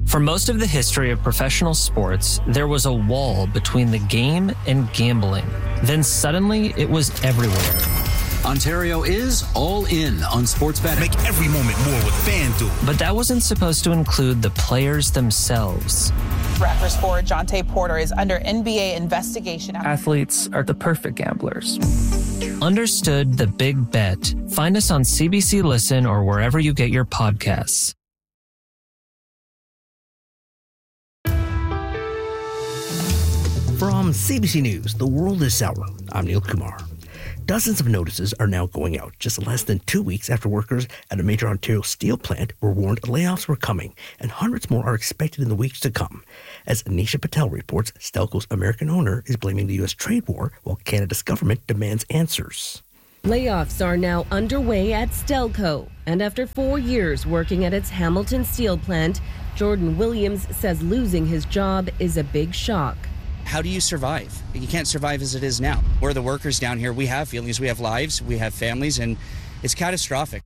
For most of the history of professional sports, there was a wall between the game and gambling. Then suddenly, it was everywhere. Ontario is all in on sports betting. Make every moment more with FanDuel. But that wasn't supposed to include the players themselves. Raptors forward Jonte Porter is under NBA investigation. Athletes are the perfect gamblers. Understood the Big Bet. Find us on CBC Listen or wherever you get your podcasts. From CBC News, The World is Sour. I'm Neil Kumar. Dozens of notices are now going out just less than 2 weeks after workers at a major Ontario steel plant were warned layoffs were coming, and hundreds more are expected in the weeks to come. As Anisha Patel reports, Stelco's American owner is blaming the U.S. trade war while Canada's government demands answers. Layoffs are now underway at Stelco, and after 4 years working at its Hamilton steel plant, Jordan Williams says losing his job is a big shock. How do you survive? You can't survive as it is now. We're the workers down here. We have feelings, we have lives, we have families, and it's catastrophic.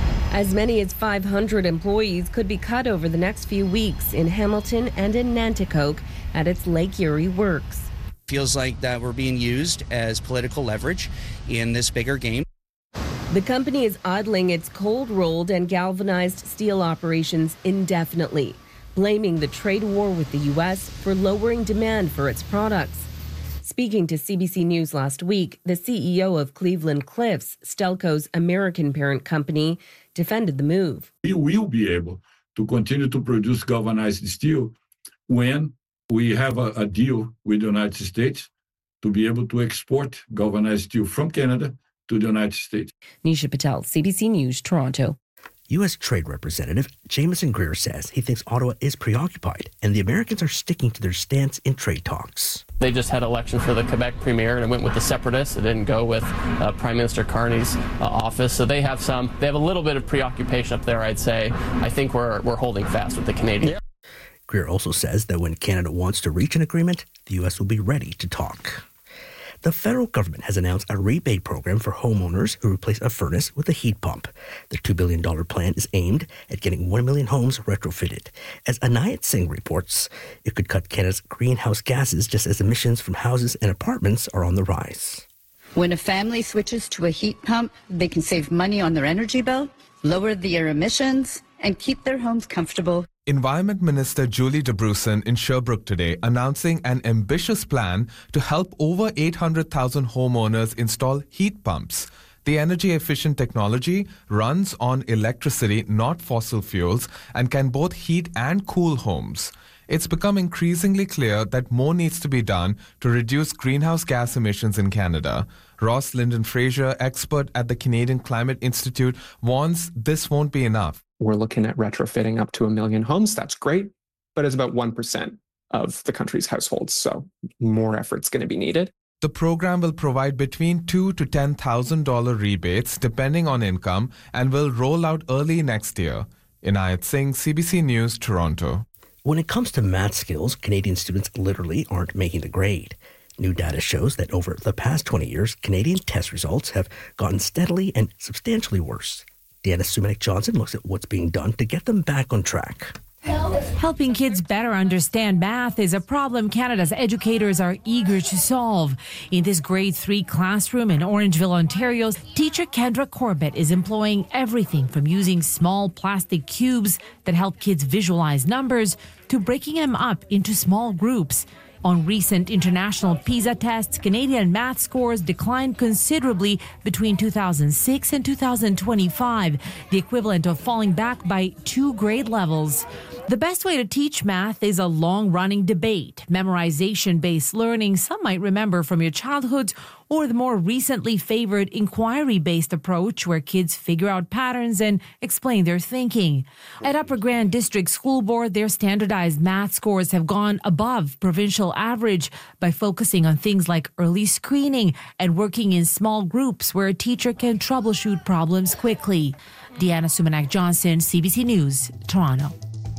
As many as 500 employees could be cut over the next few weeks in Hamilton and in Nanticoke at its Lake Erie works. Feels like that we're being used as political leverage in this bigger game. The company is idling its cold-rolled and galvanized steel operations indefinitely, blaming the trade war with the U.S. for lowering demand for its products. Speaking to CBC News last week, the CEO of Cleveland Cliffs, Stelco's American parent company, defended the move. We will be able to continue to produce galvanized steel when we have a deal with the United States to be able to export galvanized steel from Canada to the United States. Nisha Patel, CBC News, Toronto. U.S. Trade Representative Jameson Greer says he thinks Ottawa is preoccupied and the Americans are sticking to their stance in trade talks. They just had elections for the Quebec premier and it went with the separatists. It didn't go with Prime Minister Carney's office. So they have a little bit of preoccupation up there, I'd say. I think we're holding fast with the Canadians. Greer also says that when Canada wants to reach an agreement, the U.S. will be ready to talk. The federal government has announced a rebate program for homeowners who replace a furnace with a heat pump. The $2 billion plan is aimed at getting 1 million homes retrofitted. As Anayat Singh reports, it could cut Canada's greenhouse gases just as emissions from houses and apartments are on the rise. When a family switches to a heat pump, they can save money on their energy bill, lower their emissions, and keep their homes comfortable. Environment Minister Julie DeBruson in Sherbrooke today announcing an ambitious plan to help over 800,000 homeowners install heat pumps. The energy-efficient technology runs on electricity, not fossil fuels, and can both heat and cool homes. It's become increasingly clear that more needs to be done to reduce greenhouse gas emissions in Canada. Ross Lyndon Fraser, expert at the Canadian Climate Institute, warns this won't be enough. We're looking at retrofitting up to 1 million homes. That's great, but it's about 1% of the country's households, so more effort's going to be needed. The program will provide between $2,000 to $10,000 rebates depending on income and will roll out early next year. Inayat Singh, CBC News, Toronto. When it comes to math skills, Canadian students literally aren't making the grade. New data shows that over the past 20 years, Canadian test results have gotten steadily and substantially worse. Deanna Sumanek-Johnson looks at what's being done to get them back on track. Helping kids better understand math is a problem Canada's educators are eager to solve. In this grade 3 classroom in Orangeville, Ontario, teacher Kendra Corbett is employing everything from using small plastic cubes that help kids visualize numbers to breaking them up into small groups. On recent international PISA tests, Canadian math scores declined considerably between 2006 and 2025, the equivalent of falling back by 2 grade levels. The best way to teach math is a long-running debate, memorization-based learning some might remember from your childhood, or the more recently favored inquiry-based approach where kids figure out patterns and explain their thinking. At Upper Grand District School Board, their standardized math scores have gone above provincial average by focusing on things like early screening and working in small groups where a teacher can troubleshoot problems quickly. Deanna Sumanek-Johnson, CBC News, Toronto.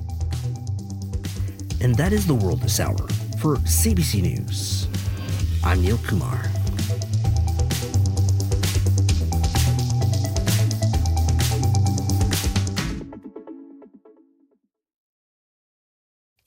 And that is The World this hour. For CBC News, I'm Neil Kumar.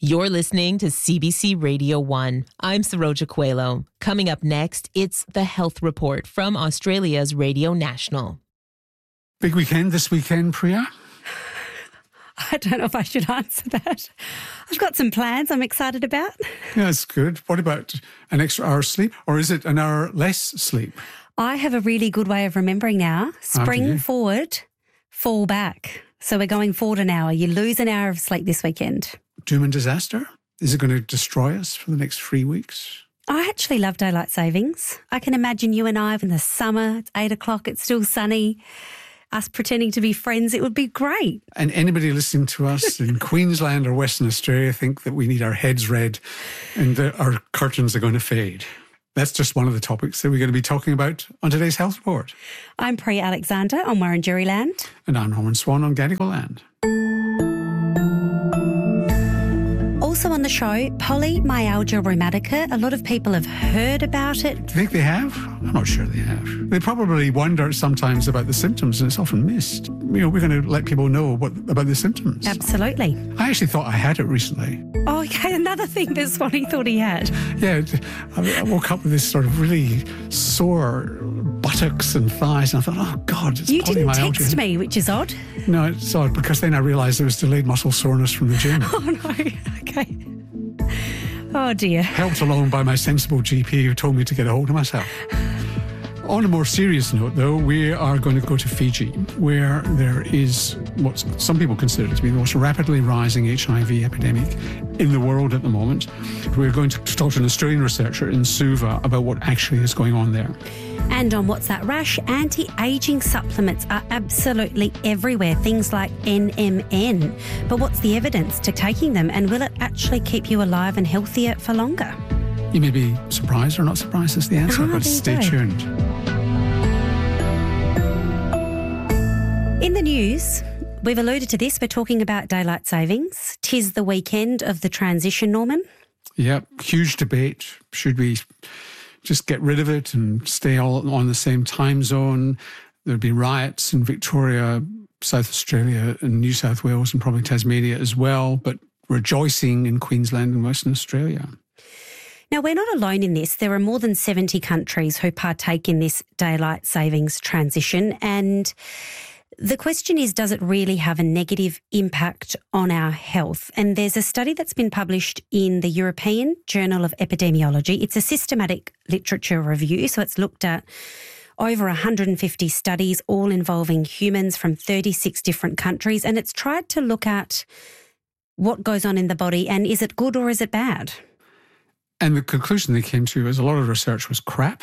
You're listening to CBC Radio 1. I'm Saroja Coelho. Coming up next, it's the Health Report from Australia's Radio National. Big weekend this weekend, Priya? I don't know if I should answer that. I've got some plans I'm excited about. Yeah, that's good. What about an extra hour's sleep? Or is it an hour less sleep? I have a really good way of remembering now. Spring forward, fall back. So we're going forward an hour. You lose an hour of sleep this weekend. Doom and disaster? Is it going to destroy us for the next 3 weeks? I actually love daylight savings. I can imagine you and I in the summer, it's 8 o'clock, it's still sunny, us pretending to be friends. It would be great. And anybody listening to us in Queensland or Western Australia think that we need our heads red and that our curtains are going to fade. That's just one of the topics that we're going to be talking about on today's Health Report. I'm Priya Alexander on Wurundjeri land. And I'm Norman Swan on Gadigal land. Also on the show, polymyalgia rheumatica. A lot of people have heard about it. Do you think they have? I'm not sure they have. They probably wonder sometimes about the symptoms, and it's often missed. You know, we're going to let people know about the symptoms. Absolutely. I actually thought I had it recently. Oh, okay. Another thing that Swanee thought he had. Yeah, I woke up with this sort of really sore buttocks and thighs, and I thought, oh, God, it's polymyalgia. You didn't text me, which is odd. No, it's odd, because then I realised there was delayed muscle soreness from the gym. Oh, no. Okay. Oh, dear. Helped along by my sensible GP who told me to get a hold of myself. On a more serious note, though, we are going to go to Fiji, where there is what some people consider to be the most rapidly rising HIV epidemic in the world at the moment. We're going to talk to an Australian researcher in Suva about what actually is going on there. And on What's That Rash, anti-aging supplements are absolutely everywhere, things like NMN. But what's the evidence to taking them, and will it actually keep you alive and healthier for longer? You may be surprised or not surprised is the answer, but stay tuned. In the news, we've alluded to this, we're talking about daylight savings. 'Tis the weekend of the transition, Norman. Yeah, huge debate. Should we just get rid of it and stay all on the same time zone? There'd be riots in Victoria, South Australia and New South Wales and probably Tasmania as well, but rejoicing in Queensland and Western Australia. Now, we're not alone in this. There are more than 70 countries who partake in this daylight savings transition, and the question is, does it really have a negative impact on our health? And there's a study that's been published in the European Journal of Epidemiology. It's a systematic literature review, so it's looked at over 150 studies, all involving humans from 36 different countries, and it's tried to look at what goes on in the body and is it good or is it bad? And the conclusion they came to is a lot of research was crap,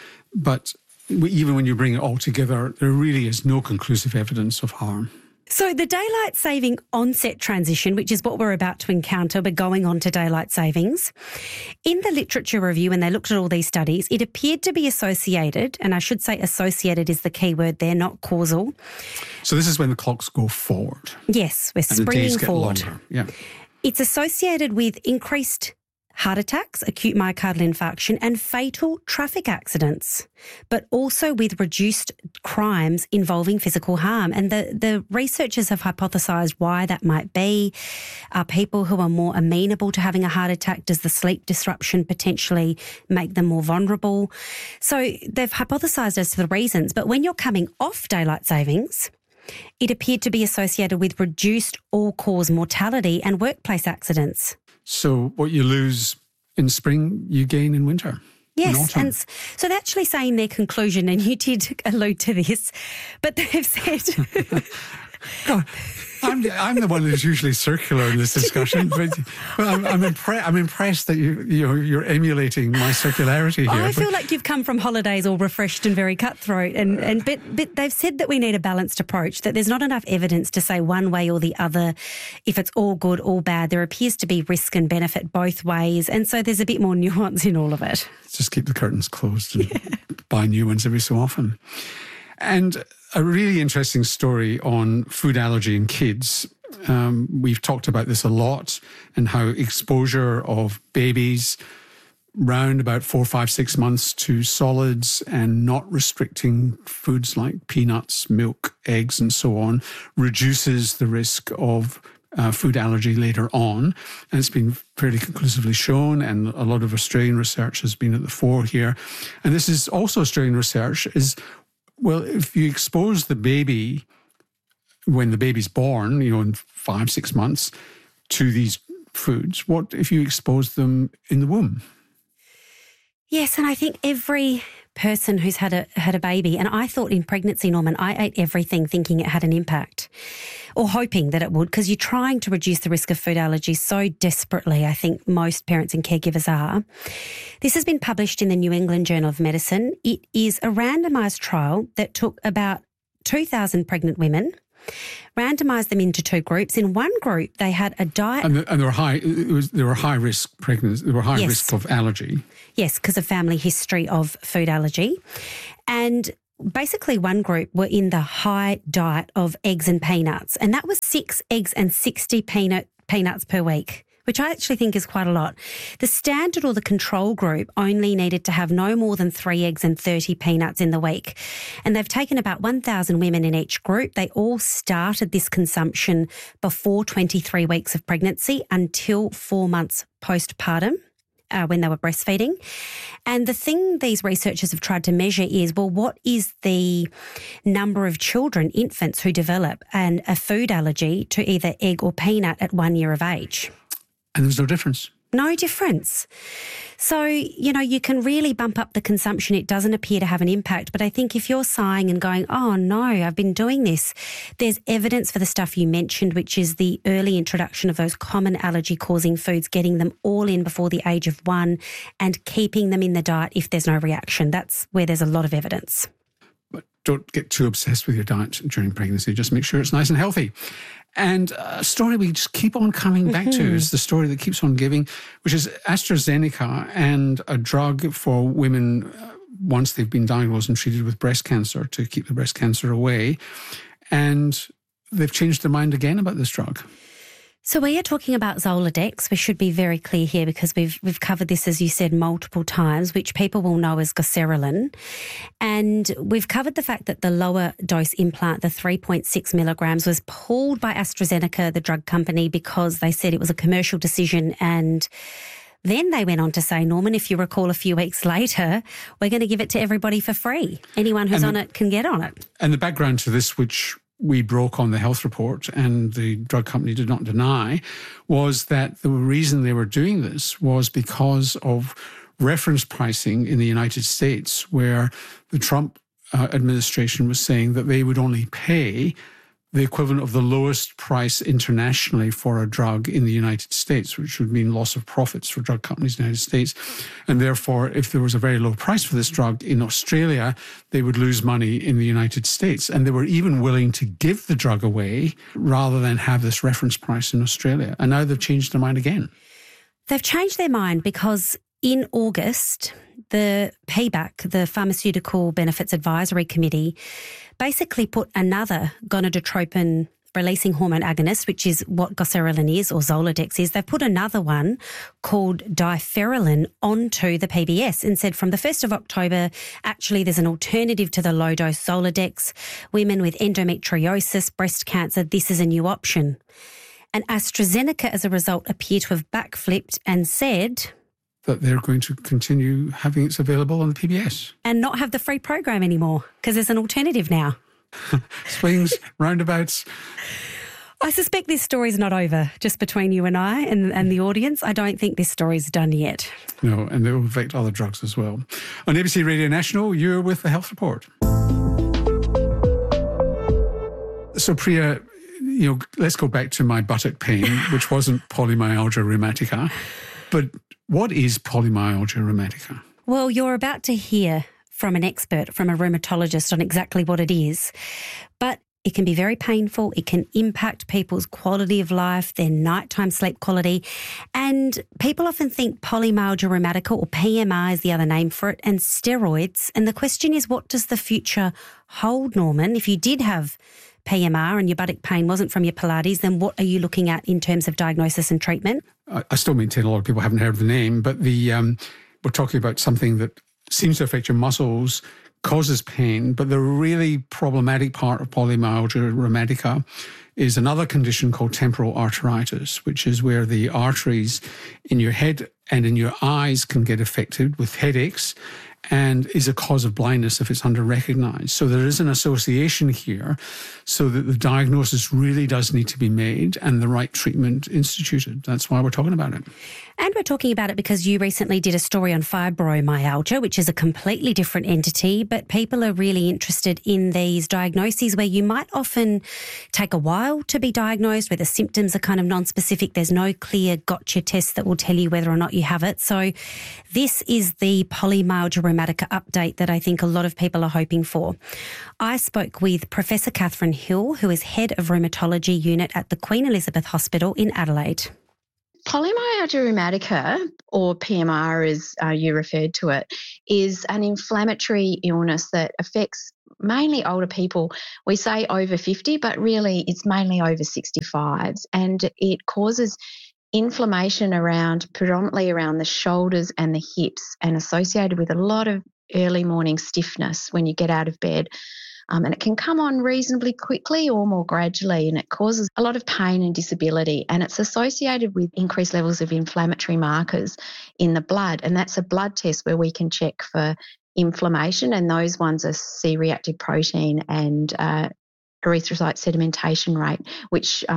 but even when you bring it all together, there really is no conclusive evidence of harm. So the daylight saving onset transition, which is what we're about to encounter, we're going on to daylight savings. In the literature review, when they looked at all these studies, it appeared to be associated, and I should say associated is the key word there, not causal. So this is when the clocks go forward. Yes, we're springing forward. Longer. Yeah. It's associated with increased heart attacks, acute myocardial infarction, and fatal traffic accidents, but also with reduced crimes involving physical harm. And the researchers have hypothesised why that might be. Are people who are more amenable to having a heart attack? Does the sleep disruption potentially make them more vulnerable? So they've hypothesised as to the reasons, but when you're coming off daylight savings, it appeared to be associated with reduced all-cause mortality and workplace accidents. So what you lose in spring, you gain in winter. Yes, and so they're actually saying their conclusion, and you did allude to this, but they've said... God, I'm the one who's usually circular in this discussion, but I'm impressed that you're emulating my circularity here. I feel like you've come from holidays all refreshed and very cutthroat, but they've said that we need a balanced approach, that there's not enough evidence to say one way or the other if it's all good, all bad. There appears to be risk and benefit both ways, and so there's a bit more nuance in all of it. Just keep the curtains closed and buy new ones every so often. And a really interesting story on food allergy in kids. We've talked about this a lot, and how exposure of babies round about 4, 5, 6 months to solids and not restricting foods like peanuts, milk, eggs and so on reduces the risk of food allergy later on. And it's been fairly conclusively shown, and a lot of Australian research has been at the fore here. And this is also Australian research is, well, if you expose the baby when the baby's born, in 5-6 months, to these foods, what if you expose them in the womb? Yes, and I think every person who's had a baby, and I thought in pregnancy, Norman, I ate everything thinking it had an impact, or hoping that it would, because you're trying to reduce the risk of food allergies so desperately. I think most parents and caregivers are. This has been published in the New England Journal of Medicine. It is a randomised trial that took about 2,000 pregnant women, randomised them into 2 groups. In one group, they had a diet, and they were high. They were high risk pregnancy. They were high risk of allergy. Yes, because of family history of food allergy, and basically one group were in the high diet of eggs and peanuts, and that was 6 eggs and 60 peanuts per week, which I actually think is quite a lot. The standard or the control group only needed to have no more than 3 eggs and 30 peanuts in the week. And they've taken about 1,000 women in each group. They all started this consumption before 23 weeks of pregnancy until 4 months postpartum, when they were breastfeeding. And the thing these researchers have tried to measure is, well, what is the number of children, infants, who develop a food allergy to either egg or peanut at 1 year of age? And there's no difference. No difference. So, you can really bump up the consumption. It doesn't appear to have an impact. But I think if you're sighing and going, oh, no, I've been doing this, there's evidence for the stuff you mentioned, which is the early introduction of those common allergy-causing foods, getting them all in before the age of 1 and keeping them in the diet if there's no reaction. That's where there's a lot of evidence. But don't get too obsessed with your diet during pregnancy. Just make sure it's nice and healthy. And a story we just keep on coming back to is the story that keeps on giving, which is AstraZeneca and a drug for women once they've been diagnosed and treated with breast cancer to keep the breast cancer away. And they've changed their mind again about this drug. So we are talking about Zoladex. We should be very clear here because we've covered this, as you said, multiple times, which people will know as Goserelin. And we've covered the fact that the lower dose implant, the 3.6 milligrams, was pulled by AstraZeneca, the drug company, because they said it was a commercial decision. And then they went on to say, Norman, if you recall a few weeks later, we're going to give it to everybody for free. Anyone who's on it can get on it. And the background to this, which we broke on the health report and the drug company did not deny, was that the reason they were doing this was because of reference pricing in the United States, where the Trump administration was saying that they would only pay the equivalent of the lowest price internationally for a drug in the United States, which would mean loss of profits for drug companies in the United States. And therefore, if there was a very low price for this drug in Australia, they would lose money in the United States. And they were even willing to give the drug away rather than have this reference price in Australia. And now they've changed their mind again. They've changed their mind because in August, the PBAC, the Pharmaceutical Benefits Advisory Committee, basically put another gonadotropin releasing hormone agonist, which is what Goserelin is or Zoladex is. They put another one called Diferilin onto the PBS and said from the 1st of October, actually there's an alternative to the low-dose Zoladex. Women with endometriosis, breast cancer, this is a new option. And AstraZeneca, as a result, appear to have backflipped and said that they're going to continue having it available on the PBS. And not have the free program anymore, because there's an alternative now. Swings, roundabouts. I suspect this story's not over, just between you and I and the audience. I don't think this story's done yet. No, and they will affect other drugs as well. On ABC Radio National, you're with the Health Report. So, Priya, let's go back to my buttock pain, which wasn't polymyalgia rheumatica. But what is polymyalgia rheumatica? Well, you're about to hear from an expert, from a rheumatologist, on exactly what it is. But it can be very painful. It can impact people's quality of life, their nighttime sleep quality. And people often think polymyalgia rheumatica, or PMR is the other name for it, and steroids. And the question is, what does the future hold, Norman? If you did have PMR and your buttock pain wasn't from your Pilates, then what are you looking at in terms of diagnosis and treatment? I still maintain a lot of people haven't heard of the name, but we're talking about something that seems to affect your muscles, causes pain, but the really problematic part of polymyalgia rheumatica is another condition called temporal arteritis, which is where the arteries in your head and in your eyes can get affected with headaches and is a cause of blindness if it's under-recognized. So there is an association here so that the diagnosis really does need to be made and the right treatment instituted. That's why we're talking about it. And we're talking about it because you recently did a story on fibromyalgia, which is a completely different entity, but people are really interested in these diagnoses where you might often take a while to be diagnosed, where the symptoms are kind of non-specific. There's no clear gotcha test that will tell you whether or not you have it. So this is the polymyalgia rheumatica update that I think a lot of people are hoping for. I spoke with Professor Catherine Hill, who is Head of Rheumatology Unit at the Queen Elizabeth Hospital in Adelaide. Polymyalgia rheumatica, or PMR as you referred to it, is an inflammatory illness that affects mainly older people. We say over 50, but really it's mainly over 65s, and it causes inflammation predominantly around the shoulders and the hips, and associated with a lot of early morning stiffness when you get out of bed. And it can come on reasonably quickly or more gradually, and it causes a lot of pain and disability. And it's associated with increased levels of inflammatory markers in the blood. And that's a blood test where we can check for inflammation, and those ones are C-reactive protein and erythrocyte sedimentation rate, which,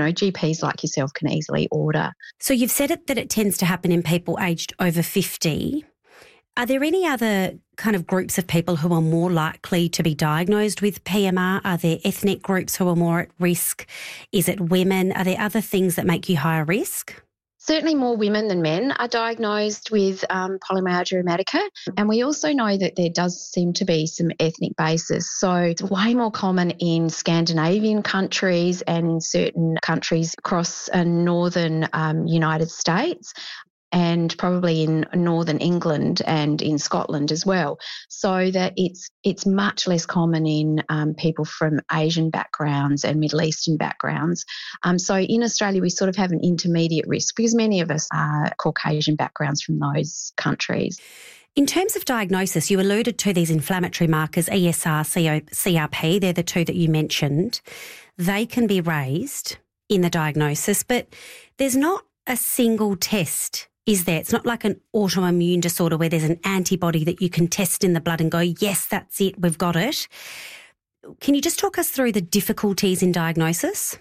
GPs like yourself can easily order. So you've said that it tends to happen in people aged over 50. Are there any other kind of groups of people who are more likely to be diagnosed with PMR? Are there ethnic groups who are more at risk? Is it women? Are there other things that make you higher risk? Certainly more women than men are diagnosed with polymyalgia rheumatica. And we also know that there does seem to be some ethnic basis. So it's way more common in Scandinavian countries and in certain countries across northern United States, and probably in northern England and in Scotland as well. So that it's much less common in people from Asian backgrounds and Middle Eastern backgrounds. So in Australia, we sort of have an intermediate risk because many of us are Caucasian backgrounds from those countries. In terms of diagnosis, you alluded to these inflammatory markers, ESR, CRP, they're the two that you mentioned. They can be raised in the diagnosis, but there's not a single test, is there? It's not like an autoimmune disorder where there's an antibody that you can test in the blood and go, yes, that's it, we've got it. Can you just talk us through the difficulties in diagnosis?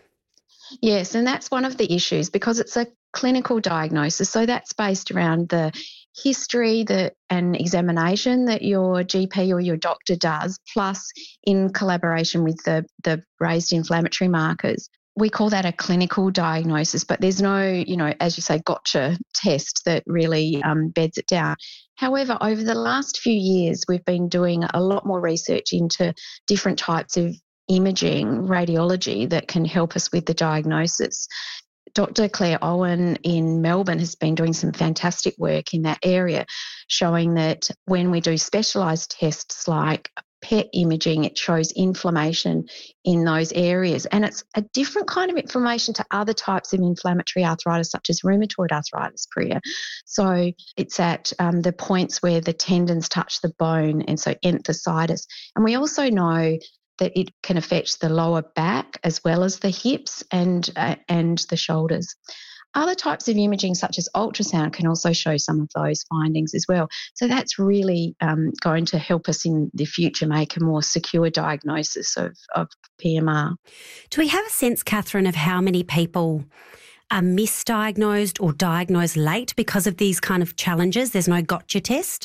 Yes, and that's one of the issues because it's a clinical diagnosis. So that's based around the history and examination that your GP or your doctor does, plus in collaboration with the raised inflammatory markers. We call that a clinical diagnosis, but there's no, as you say, gotcha test that really beds it down. However, over the last few years, we've been doing a lot more research into different types of imaging, radiology, that can help us with the diagnosis. Dr. Claire Owen in Melbourne has been doing some fantastic work in that area, showing that when we do specialised tests like PET imaging, it shows inflammation in those areas. And it's a different kind of inflammation to other types of inflammatory arthritis, such as rheumatoid arthritis, Priya. So it's at the points where the tendons touch the bone, and so enthesitis. And we also know that it can affect the lower back as well as the hips and the shoulders. Other types of imaging, such as ultrasound, can also show some of those findings as well. So that's really going to help us in the future make a more secure diagnosis of PMR. Do we have a sense, Catherine, of how many people are misdiagnosed or diagnosed late because of these kind of challenges? There's no gotcha test?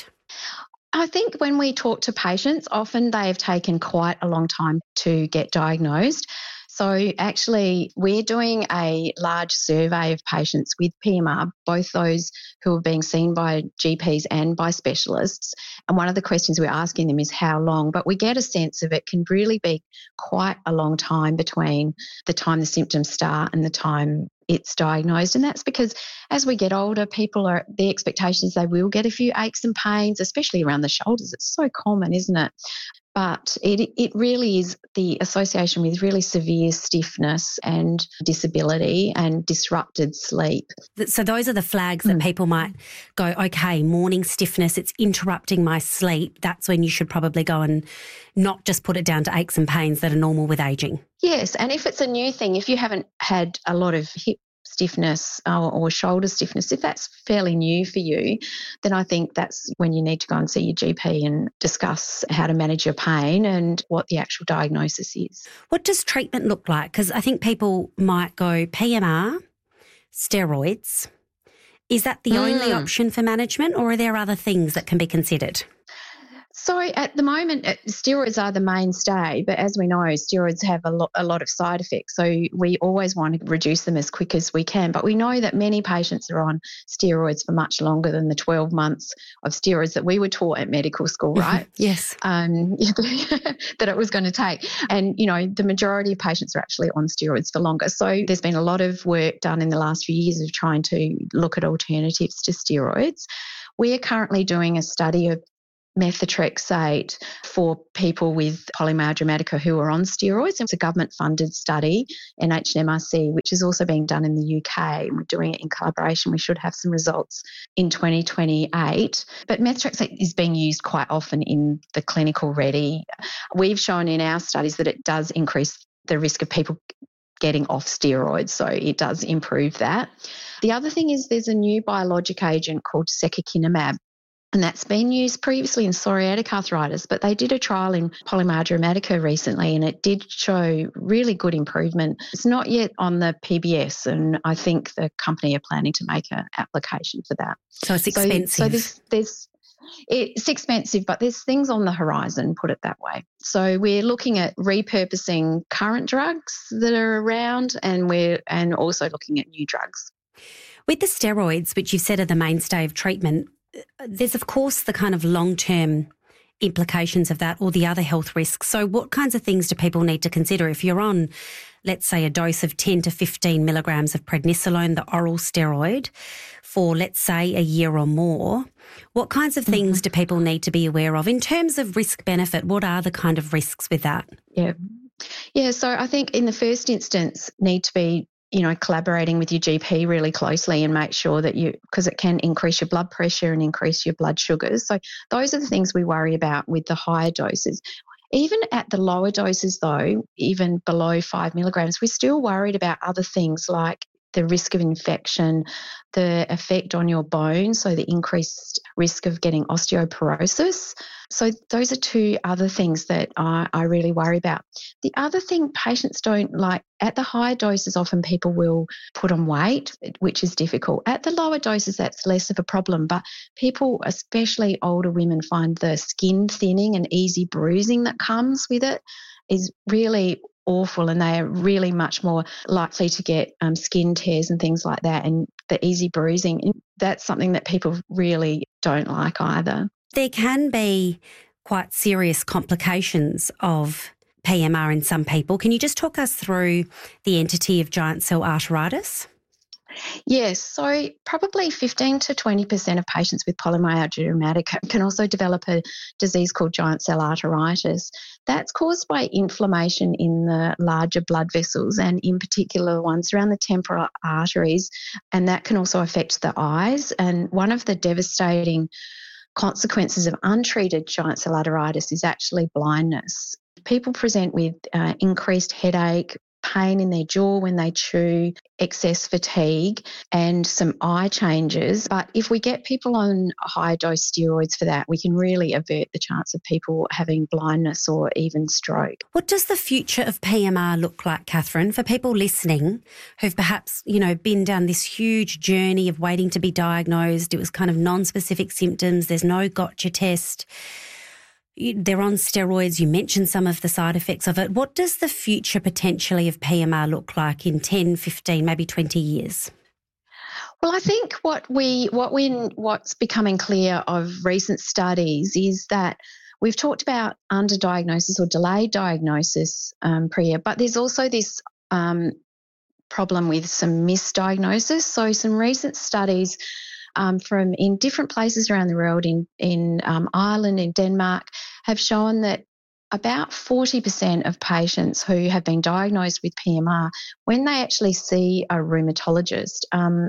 I think when we talk to patients, often they have taken quite a long time to get diagnosed. So actually, we're doing a large survey of patients with PMR, both those who are being seen by GPs and by specialists. And one of the questions we're asking them is how long, but we get a sense of it can really be quite a long time between the time the symptoms start and the time it's diagnosed. And that's because as we get older, the expectation is they will get a few aches and pains, especially around the shoulders. It's so common, isn't it? but it really is the association with really severe stiffness and disability and disrupted sleep. So those are the flags that people might go, okay, morning stiffness, it's interrupting my sleep. That's when you should probably go and not just put it down to aches and pains that are normal with ageing. Yes, and if it's a new thing, if you haven't had a lot of hip stiffness or shoulder stiffness, if that's fairly new for you, then I think that's when you need to go and see your GP and discuss how to manage your pain and what the actual diagnosis is. What does treatment look like? Because I think people might go PMR, steroids. Is that the only option for management, or are there other things that can be considered? So at the moment, steroids are the mainstay, but as we know, steroids have a lot of side effects. So we always want to reduce them as quick as we can. But we know that many patients are on steroids for much longer than the 12 months of steroids that we were taught at medical school, right? Yes. That it was going to take. And, the majority of patients are actually on steroids for longer. So there's been a lot of work done in the last few years of trying to look at alternatives to steroids. We are currently doing a study of methotrexate for people with polymyalgia rheumatica who are on steroids. It's a government-funded study, NHMRC, which is also being done in the UK. We're doing it in collaboration. We should have some results in 2028. But methotrexate is being used quite often in the clinical ready. We've shown in our studies that it does increase the risk of people getting off steroids, so it does improve that. The other thing is there's a new biologic agent called secukinumab, and that's been used previously in psoriatic arthritis, but they did a trial in polymyalgia rheumatica recently and it did show really good improvement. It's not yet on the PBS, and I think the company are planning to make an application for that. So it's expensive. So it's expensive, but there's things on the horizon, put it that way. So we're looking at repurposing current drugs that are around, and also looking at new drugs. With the steroids, which you've said are the mainstay of treatment, there's, of course, the kind of long-term implications of that or the other health risks. So what kinds of things do people need to consider? If you're on, let's say, a dose of 10 to 15 milligrams of prednisolone, the oral steroid, for, let's say, a year or more, what kinds of things do people need to be aware of? In terms of risk-benefit, what are the kind of risks with that? Yeah, so I think in the first instance need to be collaborating with your GP really closely and make sure that because it can increase your blood pressure and increase your blood sugars. So those are the things we worry about with the higher doses. Even at the lower doses though, even below 5 milligrams, we're still worried about other things like the risk of infection, the effect on your bones, so the increased risk of getting osteoporosis. So those are two other things that I really worry about. The other thing patients don't like, at the higher doses, often people will put on weight, which is difficult. At the lower doses, that's less of a problem, but people, especially older women, find the skin thinning and easy bruising that comes with it is really awful, and they are really much more likely to get skin tears and things like that, and the easy bruising. That's something that people really don't like either. There can be quite serious complications of PMR in some people. Can you just talk us through the entity of giant cell arteritis? Yes, so probably 15 to 20% of patients with polymyalgia rheumatica can also develop a disease called giant cell arteritis. That's caused by inflammation in the larger blood vessels, and in particular the ones around the temporal arteries, and that can also affect the eyes. And one of the devastating consequences of untreated giant cell arteritis is actually blindness. People present with increased headache, pain in their jaw when they chew, excess fatigue, and some eye changes. But if we get people on high dose steroids for that, we can really avert the chance of people having blindness or even stroke. What does the future of PMR look like, Catherine, for people listening who've perhaps, been down this huge journey of waiting to be diagnosed? It was kind of non-specific symptoms. There's no gotcha test. They're on steroids. You mentioned some of the side effects of it. What does the future potentially of PMR look like in 10, 15, maybe 20 years? Well, I think what's becoming clear of recent studies is that we've talked about underdiagnosis or delayed diagnosis, Priya, but there's also this problem with some misdiagnosis. So some recent studies from in different places around the world, in Ireland, in Denmark, have shown that about 40% of patients who have been diagnosed with PMR, when they actually see a rheumatologist,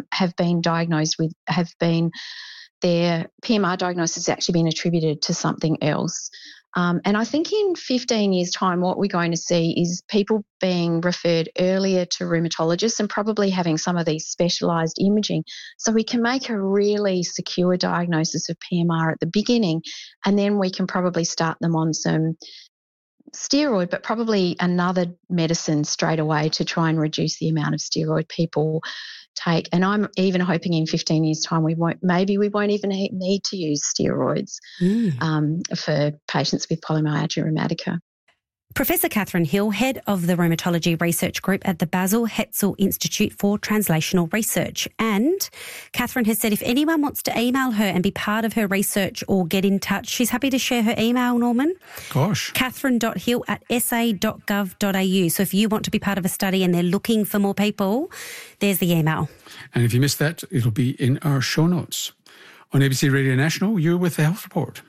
their PMR diagnosis has actually been attributed to something else. And I think in 15 years' time, what we're going to see is people being referred earlier to rheumatologists and probably having some of these specialised imaging, so we can make a really secure diagnosis of PMR at the beginning, and then we can probably start them on some steroid, but probably another medicine straight away to try and reduce the amount of steroid people take. And I'm even hoping in 15 years' time we won't even need to use steroids for patients with polymyalgia rheumatica. Professor Catherine Hill, head of the Rheumatology Research Group at the Basil Hetzel Institute for Translational Research. And Catherine has said if anyone wants to email her and be part of her research or get in touch, she's happy to share her email, Norman. Gosh. catherine.hill@sa.gov.au. So if you want to be part of a study and they're looking for more people, there's the email. And if you missed that, it'll be in our show notes. On ABC Radio National, you're with the Health Report.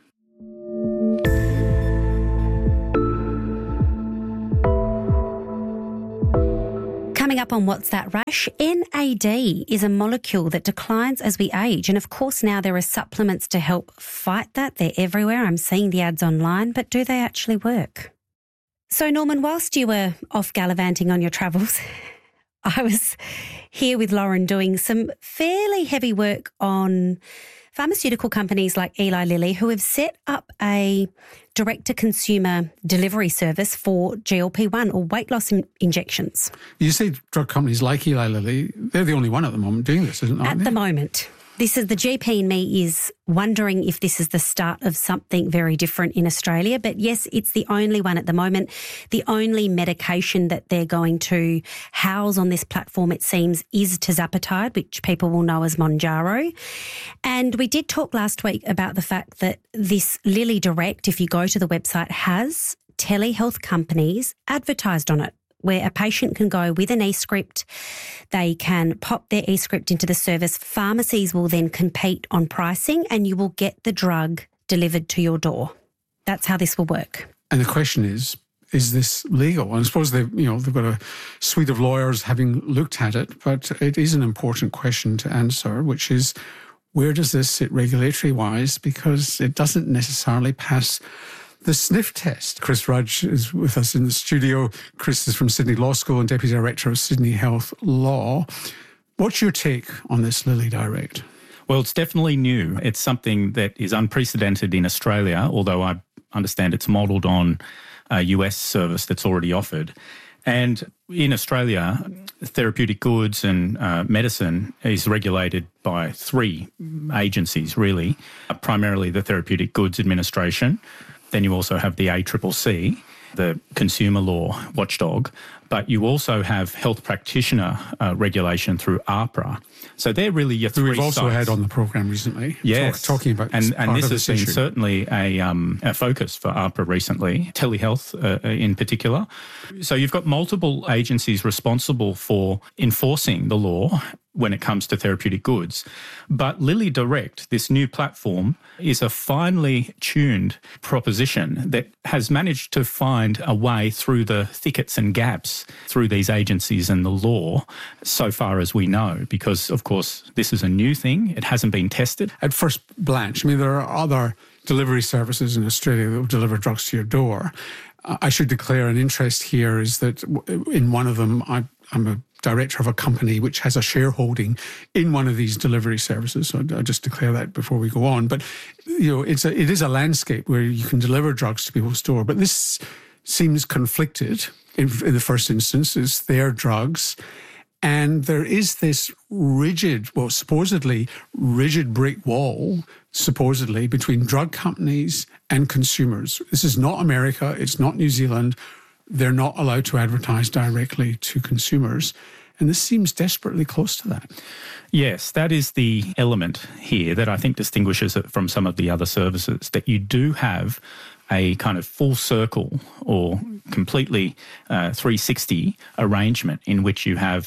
Coming up on What's That Rush, NAD is a molecule that declines as we age. And of course, now there are supplements to help fight that. They're everywhere. I'm seeing the ads online, but do they actually work? So, Norman, whilst you were off gallivanting on your travels, I was here with Lauren doing some fairly heavy work on pharmaceutical companies like Eli Lilly, who have set up a direct-to-consumer delivery service for GLP-1 or weight loss injections. You say drug companies like Eli Lilly, they're the only one at the moment doing this, isn't it? At the moment. This is the GP in me is wondering if this is the start of something very different in Australia. But yes, it's the only one at the moment. The only medication that they're going to house on this platform, it seems, is tirzepatide, which people will know as Mounjaro. And we did talk last week about the fact that this Lilly Direct, if you go to the website, has telehealth companies advertised on it, where a patient can go with an e-script. They can pop their e-script into the service. Pharmacies will then compete on pricing and you will get the drug delivered to your door. That's how this will work. And the question is this legal? And I suppose they've got a suite of lawyers having looked at it, but it is an important question to answer, which is, where does this sit regulatory-wise? Because it doesn't necessarily pass the sniff test. Chris Rudge is with us in the studio. Chris is from Sydney Law School and Deputy Director of Sydney Health Law. What's your take on this Lilly Direct? Well, it's definitely new. It's something that is unprecedented in Australia, although I understand it's modelled on a US service that's already offered. And in Australia, therapeutic goods and medicine is regulated by three agencies, really, primarily the Therapeutic Goods Administration. Then you also have the ACCC, the consumer law watchdog, but you also have health practitioner regulation through AHPRA. So they're really your three sites. We've also had on the program recently. Yes. Talking about and this has been issue. Certainly a focus for AHPRA recently, telehealth in particular. So you've got multiple agencies responsible for enforcing the law when it comes to therapeutic goods. But Lilly Direct, this new platform, is a finely tuned proposition that has managed to find a way through the thickets and gaps through these agencies and the law, so far as we know, because, of course, this is a new thing. It hasn't been tested. At first blanch, there are other delivery services in Australia that will deliver drugs to your door. I should declare an interest here is that in one of them, I'm a director of a company which has a shareholding in one of these delivery services. So I'll just declare that before we go on. But, it is a landscape where you can deliver drugs to people's door. But this seems conflicted in the first instance. It's their drugs. And there is this supposedly rigid brick wall, supposedly, between drug companies and consumers. This is not America. It's not New Zealand. They're not allowed to advertise directly to consumers. And this seems desperately close to that. Yes, that is the element here that I think distinguishes it from some of the other services, that you do have a kind of full circle or completely 360 arrangement in which you have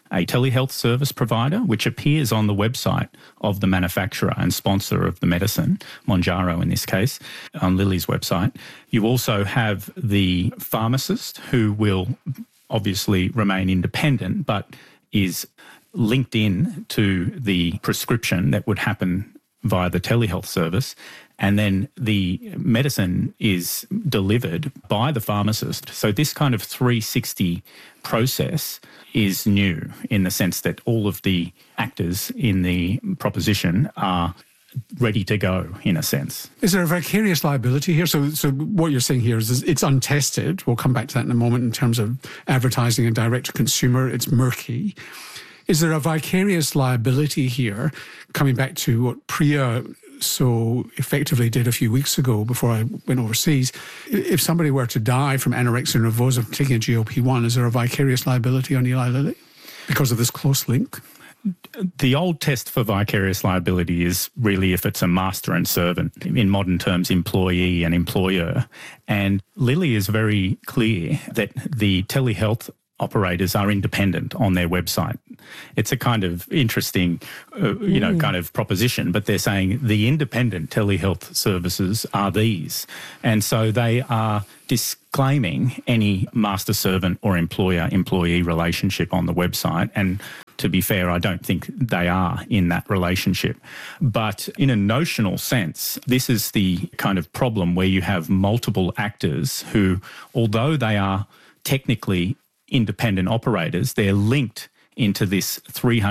a telehealth service provider, which appears on the website of the manufacturer and sponsor of the medicine, Mounjaro in this case, on Lilly's website. You also have the pharmacist, who will obviously remain independent, but is linked in to the prescription that would happen via the telehealth service. And then the medicine is delivered by the pharmacist. So this kind of 360 process is new in the sense that all of the actors in the proposition are ready to go, in a sense. Is there a vicarious liability here? So what you're saying here is it's untested. We'll come back to that in a moment in terms of advertising and direct-to-consumer. It's murky. Is there a vicarious liability here, coming back to what Priya so effectively did a few weeks ago before I went overseas? If somebody were to die from anorexia nervosa taking a GLP-1, is there a vicarious liability on Eli Lilly because of this close link? The old test for vicarious liability is really if it's a master and servant, in modern terms, employee and employer. And Lilly is very clear that the telehealth operators are independent on their website. It's a kind of interesting, kind of proposition, but they're saying the independent telehealth services are these. And so they are disclaiming any master-servant or employer-employee relationship on the website. And to be fair, I don't think they are in that relationship. But in a notional sense, this is the kind of problem where you have multiple actors who, although they are technically independent operators, they're linked into this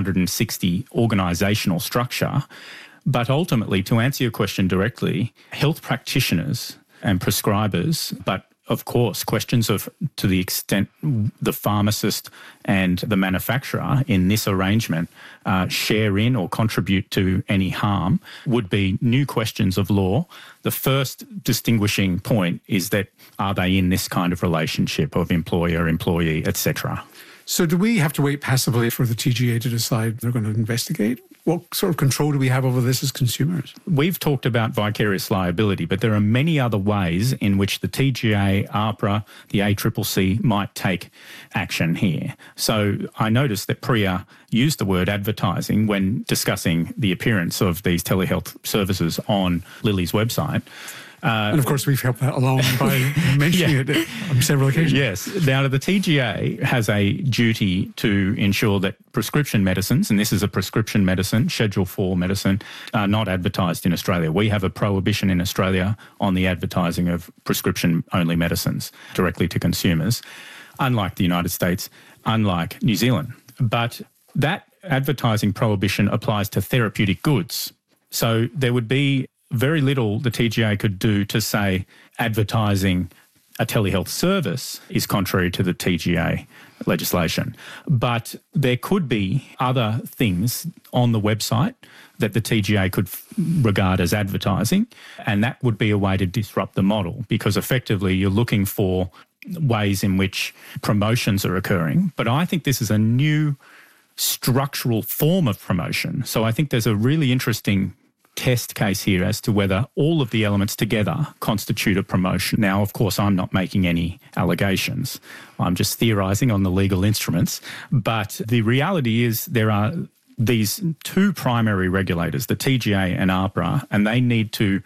360 organisational structure. But ultimately, to answer your question directly, health practitioners and prescribers, but of course, questions of to the extent the pharmacist and the manufacturer in this arrangement share in or contribute to any harm would be new questions of law. The first distinguishing point is that are they in this kind of relationship of employer-employee, etc.? So do we have to wait passively for the TGA to decide they're going to investigate? What sort of control do we have over this as consumers? We've talked about vicarious liability, but there are many other ways in which the TGA, AHPRA, the ACCC might take action here. So I noticed that Priya used the word advertising when discussing the appearance of these telehealth services on Lilly's website. And of course, we've helped that along by mentioning it on several occasions. Yes. Now, the TGA has a duty to ensure that prescription medicines, and this is a prescription medicine, Schedule 4 medicine, are not advertised in Australia. We have a prohibition in Australia on the advertising of prescription-only medicines directly to consumers, unlike the United States, unlike New Zealand. But that advertising prohibition applies to therapeutic goods. So there would be very little the TGA could do to say advertising a telehealth service is contrary to the TGA legislation. But there could be other things on the website that the TGA could regard as advertising, and that would be a way to disrupt the model, because effectively you're looking for ways in which promotions are occurring. But I think this is a new structural form of promotion. So I think there's a really interesting test case here as to whether all of the elements together constitute a promotion. Now, of course, I'm not making any allegations. I'm just theorising on the legal instruments. But the reality is there are these two primary regulators, the TGA and AHPRA, and they need to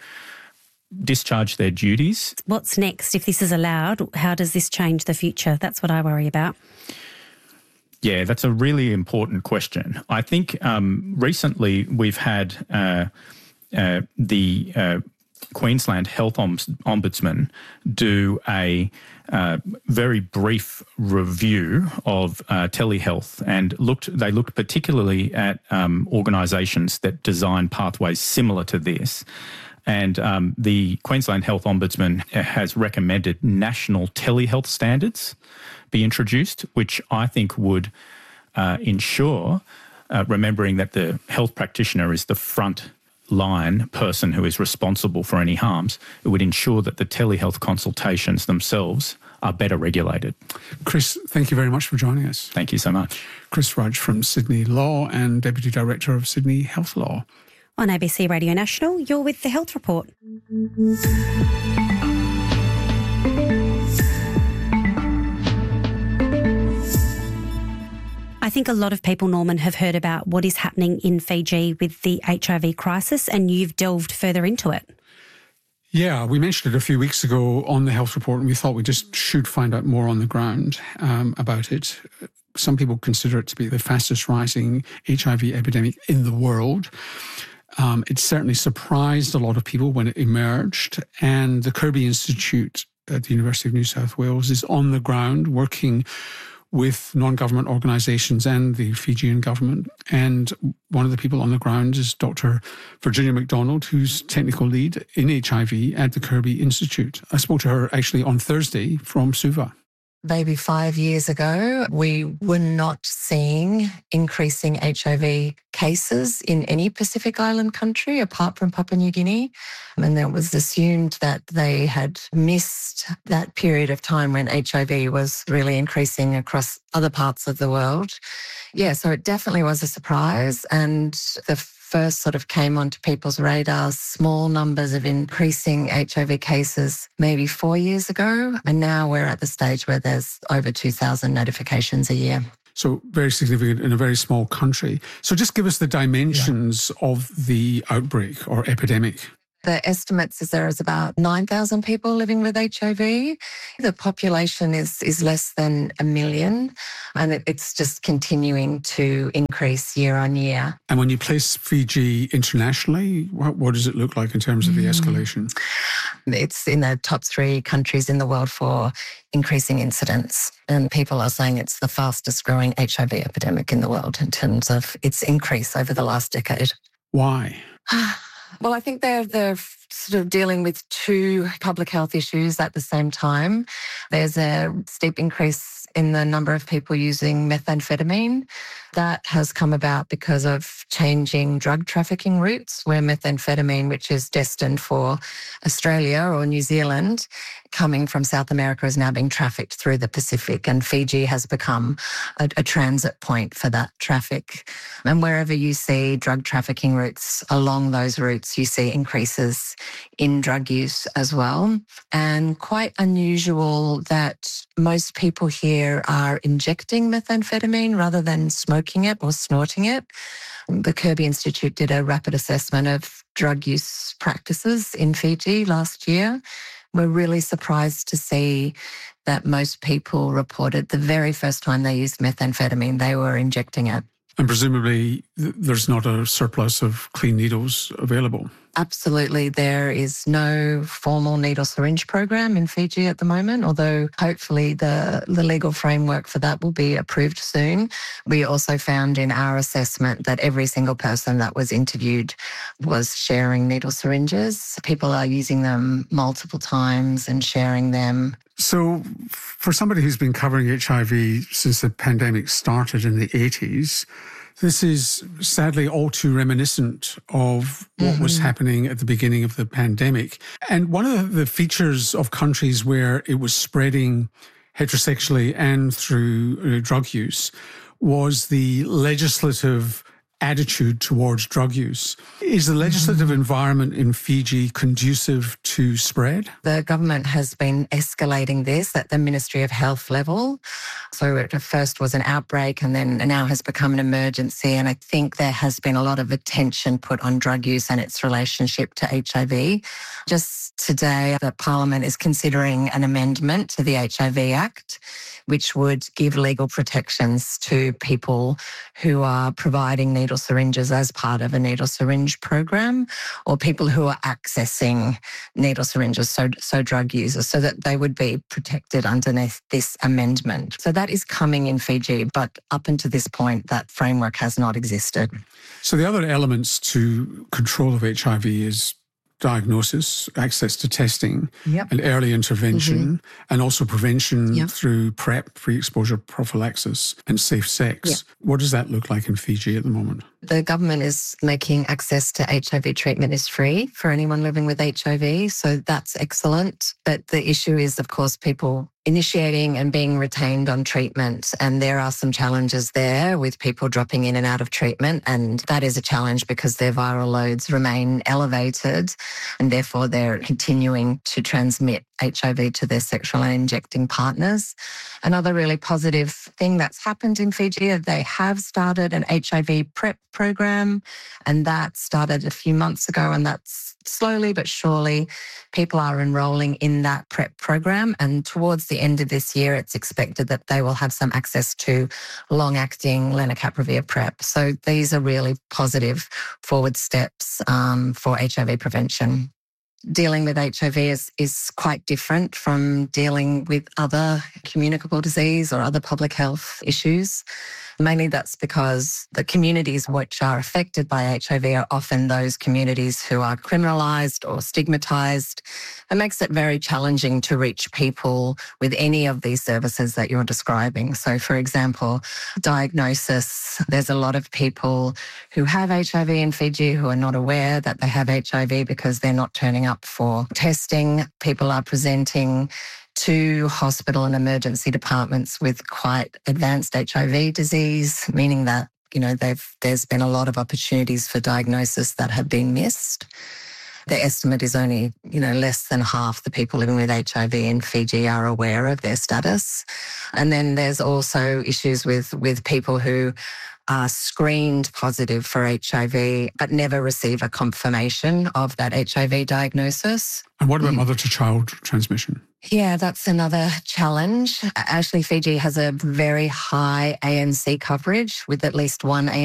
discharge their duties. What's next? If this is allowed, how does this change the future? That's what I worry about. Yeah, that's a really important question. I think recently we've had the Queensland Health Ombudsman do a very brief review of telehealth, and they looked particularly at organisations that design pathways similar to this. And the Queensland Health Ombudsman has recommended national telehealth standards be introduced, which I think would ensure, remembering that the health practitioner is the front line person who is responsible for any harms, it would ensure that the telehealth consultations themselves are better regulated. Chris, thank you very much for joining us. Thank you so much. Chris Rudge from Sydney Law and Deputy Director of Sydney Health Law. On ABC Radio National, you're with The Health Report. I think a lot of people, Norman, have heard about what is happening in Fiji with the HIV crisis, and you've delved further into it. Yeah, we mentioned it a few weeks ago on the health report, and we thought we just should find out more on the ground about it. Some people consider it to be the fastest rising HIV epidemic in the world. It certainly surprised a lot of people when it emerged, and the Kirby Institute at the University of New South Wales is on the ground working with non-government organisations and the Fijian government. And one of the people on the ground is Dr. Virginia McDonald, who's technical lead in HIV at the Kirby Institute. I spoke to her actually on Thursday from Suva. Maybe 5 years ago, we were not seeing increasing HIV cases in any Pacific Island country apart from Papua New Guinea. And it was assumed that they had missed that period of time when HIV was really increasing across other parts of the world. Yeah, so it definitely was a surprise. And the first sort of came onto people's radars, small numbers of increasing HIV cases maybe 4 years ago. And now we're at the stage where there's over 2,000 notifications a year. So very significant in a very small country. So just give us the dimensions of the outbreak or epidemic. The estimates is there is about 9,000 people living with HIV. The population is less than 1 million, and it's just continuing to increase year on year. And when you place Fiji internationally, what does it look like in terms of the escalation? It's in the top 3 countries in the world for increasing incidence. And people are saying it's the fastest growing HIV epidemic in the world in terms of its increase over the last decade. Why? Well, I think they're sort of dealing with 2 public health issues at the same time. There's a steep increase in the number of people using methamphetamine. That has come about because of changing drug trafficking routes, where methamphetamine, which is destined for Australia or New Zealand, coming from South America, is now being trafficked through the Pacific, and Fiji has become a transit point for that traffic. And wherever you see drug trafficking routes along those routes, you see increases in drug use as well. And quite unusual that most people here are injecting methamphetamine rather than smoking it or snorting it. The Kirby Institute did a rapid assessment of drug use practices in Fiji last year. We're really surprised to see that most people reported the very first time they used methamphetamine, they were injecting it. And presumably there's not a surplus of clean needles available. Absolutely. There is no formal needle syringe program in Fiji at the moment, although hopefully the legal framework for that will be approved soon. We also found in our assessment that every single person that was interviewed was sharing needle syringes. People are using them multiple times and sharing them. So for somebody who's been covering HIV since the pandemic started in the 80s, this is sadly all too reminiscent of what was happening at the beginning of the pandemic. And one of the features of countries where it was spreading heterosexually and through drug use was the legislative attitude towards drug use. Is the legislative environment in Fiji conducive to spread? The government has been escalating this at the Ministry of Health level. So it first was an outbreak and then now has become an emergency. And I think there has been a lot of attention put on drug use and its relationship to HIV. Just today, the Parliament is considering an amendment to the HIV Act, which would give legal protections to people who are providing needle syringes as part of a needle syringe program, or people who are accessing needle syringes, so drug users, so that they would be protected underneath this amendment. So that is coming in Fiji, but up until this point, that framework has not existed. So the other elements to control of HIV is diagnosis, access to testing, and early intervention, and also prevention through PrEP, pre-exposure prophylaxis, and safe sex. What does that look like in Fiji at the moment? The government is making access to HIV treatment is free for anyone living with HIV, so that's excellent. But the issue is, of course, people initiating and being retained on treatment. And there are some challenges there with people dropping in and out of treatment. And that is a challenge because their viral loads remain elevated and therefore they're continuing to transmit HIV to their sexual and injecting partners. Another really positive thing that's happened in Fiji is they have started an HIV PrEP program, and that started a few months ago, and that's slowly but surely people are enrolling in that PrEP program, and towards the end of this year it's expected that they will have some access to long-acting lenacapavir PrEP. So these are really positive forward steps for HIV prevention. Dealing with HIV is quite different from dealing with other communicable disease or other public health issues. Mainly that's because the communities which are affected by HIV are often those communities who are criminalised or stigmatised. It makes it very challenging to reach people with any of these services that you're describing. So, for example, diagnosis. There's a lot of people who have HIV in Fiji who are not aware that they have HIV because they're not turning up for testing. People are presenting to hospital and emergency departments with quite advanced HIV disease, meaning that, there's been a lot of opportunities for diagnosis that have been missed. The estimate is only, less than half the people living with HIV in Fiji are aware of their status. And then there's also issues with people who are screened positive for HIV but never receive a confirmation of that HIV diagnosis. And what about mother-to-child transmission? Yeah, that's another challenge. Actually, Fiji has a very high ANC coverage with at least one ANC